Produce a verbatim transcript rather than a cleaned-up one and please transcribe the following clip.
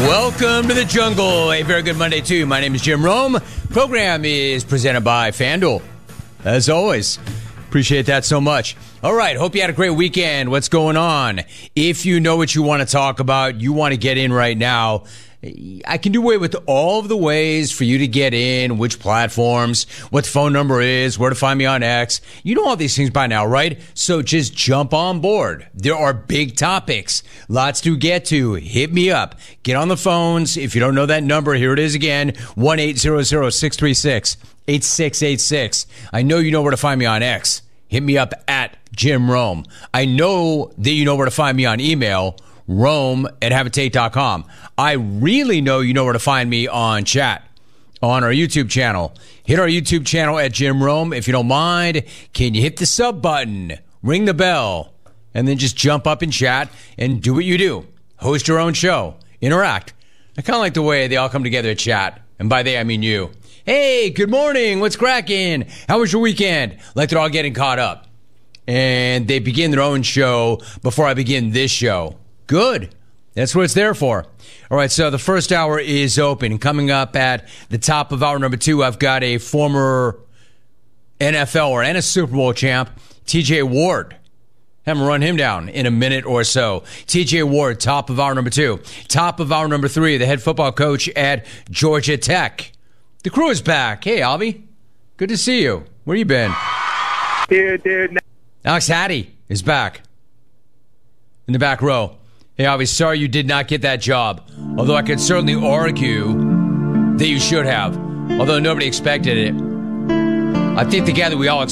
Welcome to the jungle. A very good Monday to you. My name is Jim Rome. Program is presented by FanDuel. As always, appreciate that so much. All right, hope you had a great weekend. What's going on? If you know what you want to talk about, you want to get in right now, I can do away with all of the ways for you to get in, which platforms, what the phone number is, where to find me on X. You know all these things by now, right? So just jump on board. There are big topics, lots to get to. Hit me up. Get on the phones. If you don't know that number, here it is again, one eight hundred, six three six, eight six eight six. I know you know where to find me on X. Hit me up at Jim Rome. I know that you know where to find me on email, Rome at habitate dot com. I really know you know where to find me on chat, on our YouTube channel. Hit our YouTube channel at Jim Rome. If you don't mind, can you hit the sub button, ring the bell, and then just jump up and chat and do what you do. Host your own show. Interact. I kind of like the way they all come together to chat. And by they, I mean you. Hey, good morning. What's cracking? How was your weekend? Like they're all getting caught up. And they begin their own show before I begin this show. Good. That's what it's there for. All right, so the first hour is open. Coming up at the top of hour number two, I've got a former N F L or and a Super Bowl champ, T J Ward. Have him run him down in a minute or so. T J Ward, top of hour number two. Top of hour number three, the head football coach at Georgia Tech. The crew is back. Hey, Albie. Good to see you. Where you been? Dude, dude. Alex Hattie is back in the back row. Hey, Albie, sorry you did not get that job. Although I could certainly argue that you should have. Although nobody expected it. I think the guy that we all expected